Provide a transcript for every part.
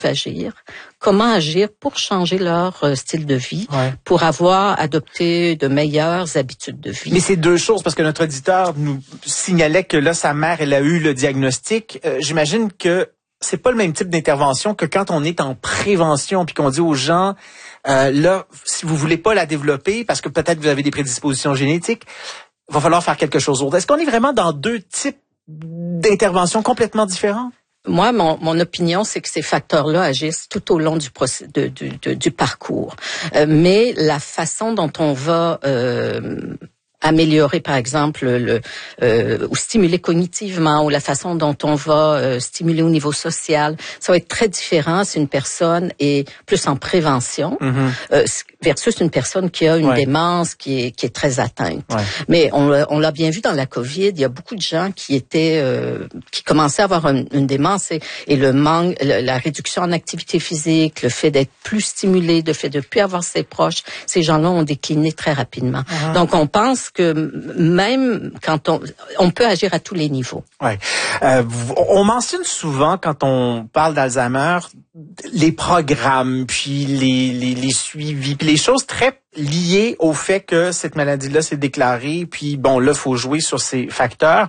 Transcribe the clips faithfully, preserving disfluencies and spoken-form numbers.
agir, comment agir pour changer leur euh, style de vie, ouais. pour avoir adopté de meilleures habitudes de vie. Mais c'est deux choses, parce que notre auditeur nous signalait que là, sa mère, elle a eu le diagnostic. Euh, j'imagine que c'est pas le même type d'intervention que quand on est en prévention, puis qu'on dit aux gens, euh, là, si vous voulez pas la développer, parce que peut-être vous avez des prédispositions génétiques, il va falloir faire quelque chose d'autre. Est-ce qu'on est vraiment dans deux types d'interventions complètement différents? Moi, mon, mon opinion, c'est que ces facteurs-là agissent tout au long du, procé- de, du, de, du parcours. Euh, mais la façon dont on va euh, améliorer, par exemple, le euh, ou stimuler cognitivement, ou la façon dont on va euh, stimuler au niveau social, ça va être très différent si une personne est plus en prévention mm-hmm. euh, versus une personne qui a une ouais. démence qui est qui est très atteinte. Ouais. Mais on, on l'a bien vu dans la COVID, il y a beaucoup de gens qui étaient euh, qui commençaient à avoir une, une démence et, et le manque, le, la réduction en activité physique, le fait d'être plus stimulé, le fait de plus avoir ses proches, ces gens-là ont décliné très rapidement. Mm-hmm. Donc on pense que même quand on on peut agir à tous les niveaux. Ouais. Euh, on mentionne souvent quand on parle d'Alzheimer les programmes puis les les, les suivis puis les choses très liées au fait que cette maladie-là s'est déclarée puis bon là faut jouer sur ces facteurs.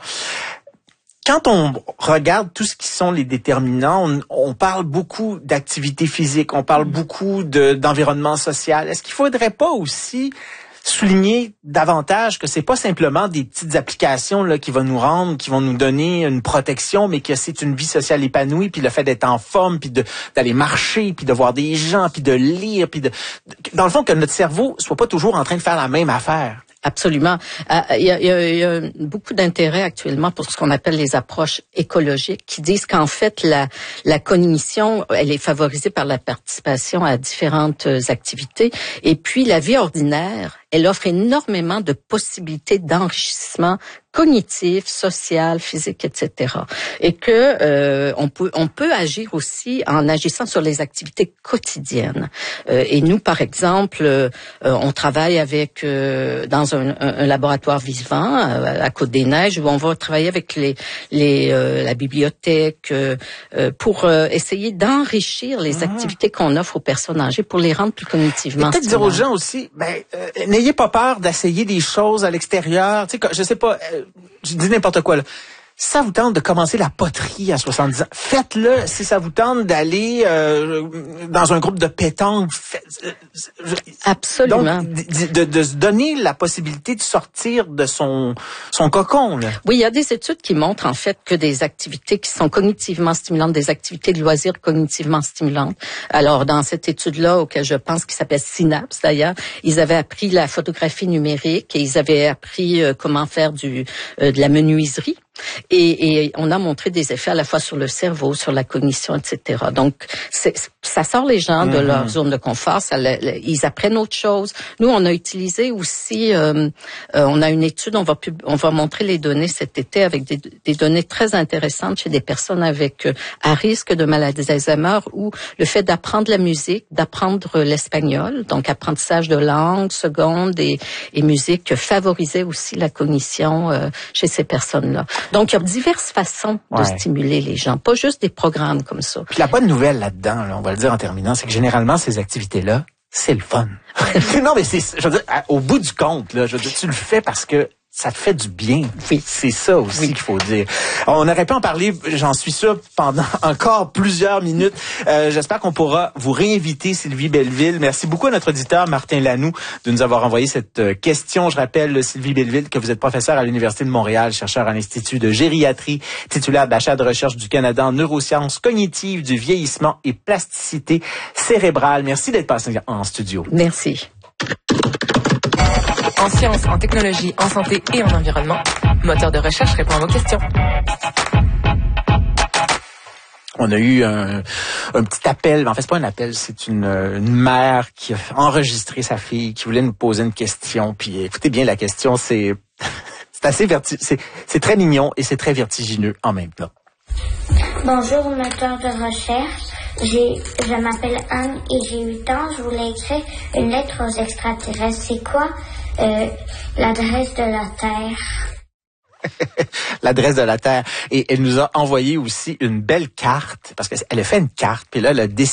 Quand on regarde tout ce qui sont les déterminants, on, on parle beaucoup d'activité physique, on parle beaucoup de d'environnement social. Est-ce qu'il faudrait pas aussi souligner davantage que c'est pas simplement des petites applications là qui vont nous rendre, qui vont nous donner une protection, mais que c'est une vie sociale épanouie, puis le fait d'être en forme, puis de d'aller marcher, puis de voir des gens, puis de lire, puis de dans le fond que notre cerveau soit pas toujours en train de faire la même affaire. Absolument. Il euh, y, a, y, a, y a beaucoup d'intérêt actuellement pour ce qu'on appelle les approches écologiques qui disent qu'en fait, la, la cognition, elle est favorisée par la participation à différentes activités. Et puis, la vie ordinaire, elle offre énormément de possibilités d'enrichissement cognitif, social, physique, et cetera. Et que euh, on peut on peut agir aussi en agissant sur les activités quotidiennes. Euh, et nous, par exemple, euh, on travaille avec euh, dans un, un, un laboratoire vivant euh, à Côte-des-Neiges où on va travailler avec les les euh, la bibliothèque euh, pour euh, essayer d'enrichir les mmh. activités qu'on offre aux personnes âgées pour les rendre plus cognitivement. Peut-être dire aux gens aussi, ben euh, n'ayez pas peur d'essayer des choses à l'extérieur. Tu sais, je sais pas. Euh, Je dis n'importe quoi là. Si ça vous tente de commencer la poterie à soixante-dix ans, faites-le. Si ça vous tente d'aller euh, dans un groupe de pétanque, faites, euh, absolument. Donc, de, de, de se donner la possibilité de sortir de son son cocon. Là. Oui, il y a des études qui montrent en fait que des activités qui sont cognitivement stimulantes, des activités de loisirs cognitivement stimulantes. Alors, dans cette étude-là, auquel je pense qui s'appelle Synapse d'ailleurs, ils avaient appris la photographie numérique et ils avaient appris euh, comment faire du euh, de la menuiserie. Et, et on a montré des effets à la fois sur le cerveau, sur la cognition, et cetera. Donc, c'est, ça sort les gens de mmh. leur zone de confort, ça, le, le, ils apprennent autre chose. Nous, on a utilisé aussi, euh, euh, on a une étude, on va pub, on va montrer les données cet été avec des, des données très intéressantes chez des personnes avec euh, à risque de maladie d'Alzheimer où le fait d'apprendre la musique, d'apprendre l'espagnol, donc apprentissage de langue, seconde et, et musique favorisait aussi la cognition euh, chez ces personnes-là. Donc, il y a diverses façons de ouais. stimuler les gens, pas juste des programmes comme ça. Puis la bonne nouvelle là-dedans, là, on va le dire en terminant, c'est que généralement, ces activités-là, c'est le fun. Non, mais c'est, je veux dire, au bout du compte, là, je veux dire, tu le fais parce que ça te fait du bien. Oui. C'est ça aussi oui. qu'il faut dire. On aurait pu en parler, j'en suis sûr, pendant encore plusieurs minutes. Euh, j'espère qu'on pourra vous réinviter, Sylvie Belleville. Merci beaucoup à notre auditeur, Martin Lanoux, de nous avoir envoyé cette question. Je rappelle, Sylvie Belleville, que vous êtes professeure à l'Université de Montréal, chercheur à l'Institut de gériatrie, titulaire de la chaire de recherche du Canada en neurosciences cognitives, du vieillissement et plasticité cérébrale. Merci d'être passé en studio. Merci. En sciences, en technologie, en santé et en environnement, Moteur de recherche répond à vos questions. On a eu un, un petit appel, en fait c'est pas un appel, c'est une, une mère qui a enregistré sa fille, qui voulait nous poser une question. Puis écoutez bien la question, c'est c'est assez verti, c'est c'est très mignon et c'est très vertigineux en même temps. Bonjour moteur de recherche, j'ai, je m'appelle Anne et j'ai huit ans. Je voulais écrire une lettre aux extraterrestres. C'est quoi euh, l'adresse de la Terre? L'adresse de la Terre. Et elle nous a envoyé aussi une belle carte, parce qu'elle a fait une carte, puis là, elle a